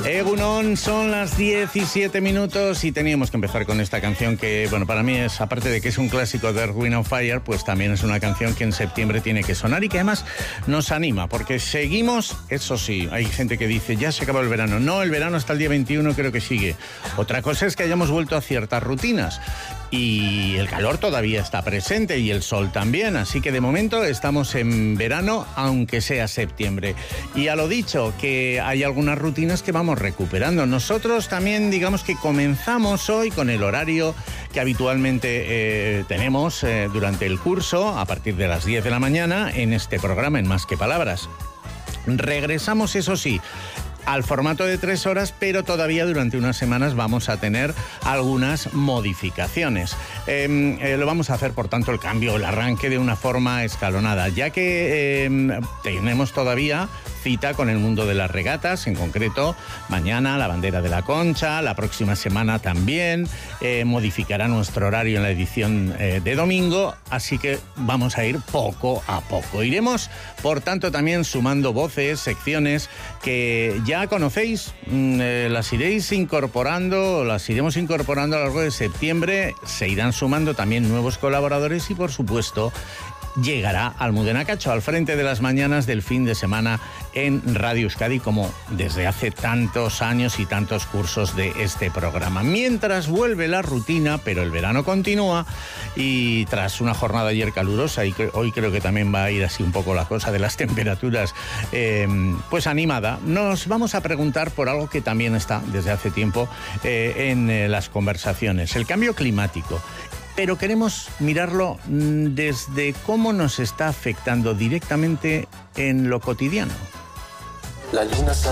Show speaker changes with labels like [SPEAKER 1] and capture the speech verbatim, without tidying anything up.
[SPEAKER 1] Egunon, son las diecisiete minutos y teníamos que empezar con esta canción que, bueno, para mí es, aparte de que es un clásico de Earth, Wind and Fire, pues también es una canción que en septiembre tiene que sonar y que además nos anima, porque seguimos, eso sí, hay gente que dice, ya se acabó el verano. No, el verano hasta el día veintiuno creo que sigue. Otra cosa es que hayamos vuelto a ciertas rutinas. Y el calor todavía está presente y el sol también, así que de momento estamos en verano, aunque sea septiembre. Y a lo dicho, que hay algunas rutinas que vamos recuperando. Nosotros también, digamos que comenzamos hoy con el horario que habitualmente eh, tenemos eh, durante el curso, a partir de las diez de la mañana, en este programa, en Más que Palabras. Regresamos, eso sí, al formato de tres horas, pero todavía durante unas semanas vamos a tener algunas modificaciones. Eh, eh, lo vamos a hacer, por tanto, el cambio, el arranque de una forma escalonada, ya que eh, tenemos todavía cita con el mundo de las regatas, en concreto mañana la bandera de la Concha, la próxima semana también, eh, modificará nuestro horario en la edición eh, de domingo, así que vamos a ir poco a poco. Iremos, por tanto, también sumando voces, secciones que ya conocéis, eh, las iréis incorporando, las iremos incorporando a lo largo de septiembre, se irán sumando también nuevos colaboradores y, por supuesto, llegará Almudena Cacho al frente de las mañanas del fin de semana en Radio Euskadi, como desde hace tantos años y tantos cursos de este programa. Mientras vuelve la rutina, pero el verano continúa, y tras una jornada ayer calurosa, y hoy creo que también va a ir así un poco la cosa de las temperaturas, eh, pues animada, nos vamos a preguntar por algo que también está desde hace tiempo eh, en eh, las conversaciones, el cambio climático. Pero queremos mirarlo desde cómo nos está afectando directamente en lo cotidiano.
[SPEAKER 2] La luna